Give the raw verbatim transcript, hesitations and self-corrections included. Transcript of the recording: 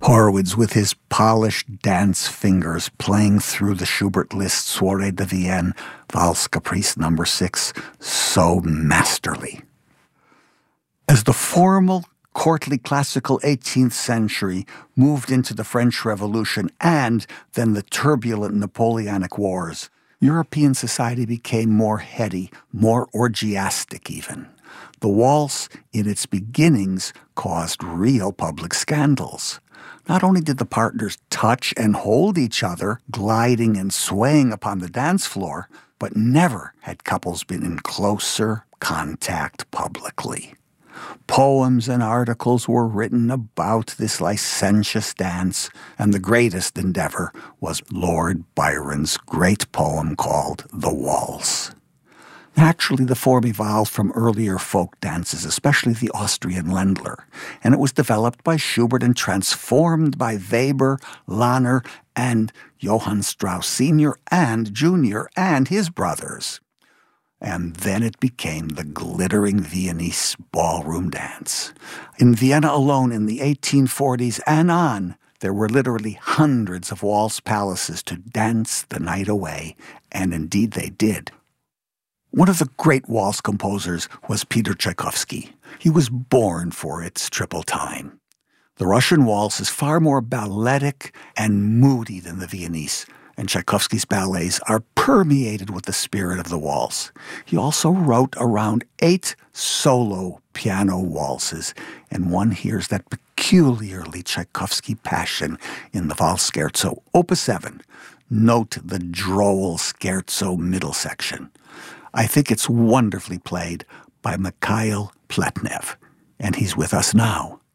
Horowitz, with his polished dance fingers, playing through the Schubert Liszt Soirée de Vienne, Valse Caprice number six, so masterly. As the formal, courtly classical eighteenth century moved into the French Revolution and then the turbulent Napoleonic Wars, European society became more heady, more orgiastic even. The waltz, in its beginnings, caused real public scandals. Not only did the partners touch and hold each other, gliding and swaying upon the dance floor, but never had couples been in closer contact publicly. Poems and articles were written about this licentious dance, and the greatest endeavor was Lord Byron's great poem called The Waltz. Naturally, the form evolved from earlier folk dances, especially the Austrian Ländler, and it was developed by Schubert and transformed by Weber, Lahner, and Johann Strauss Senior and Junior and his brothers. And then it became the glittering Viennese ballroom dance. In Vienna alone in the eighteen forties and on, there were literally hundreds of waltz palaces to dance the night away, and indeed they did. One of the great waltz composers was Peter Tchaikovsky. He was born for its triple time. The Russian waltz is far more balletic and moody than the Viennese, and Tchaikovsky's ballets are permeated with the spirit of the waltz. He also wrote around eight solo piano waltzes, and one hears that peculiarly Tchaikovsky passion in the Valse Scherzo, Opus seven. Note the droll scherzo middle section. I think it's wonderfully played by Mikhail Pletnev, and he's with us now.